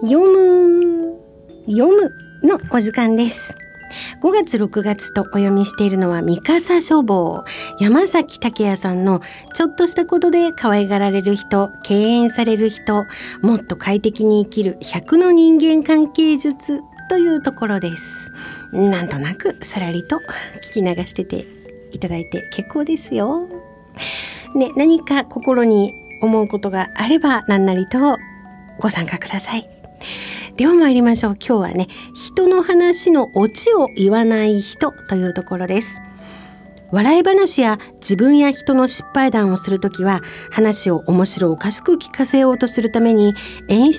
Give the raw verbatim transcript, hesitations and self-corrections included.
読む読むのお時間です。ごがつろくがつとお読みしているのは三笠書房、山崎武也さんのちょっとしたことで可愛がられる人、敬遠される人、もっと快適に生きるひゃくの人間関係術というところです。なんとなくさらりと聞き流してていただいて結構ですよ、ね、何か心に思うことがあれば何なりとご参加ください。では参りましょう。今日はね、人の話のオチを言わない人というところです。笑い話や自分や人の失敗談をするときは、話を面白おかしく聞かせようとするために演出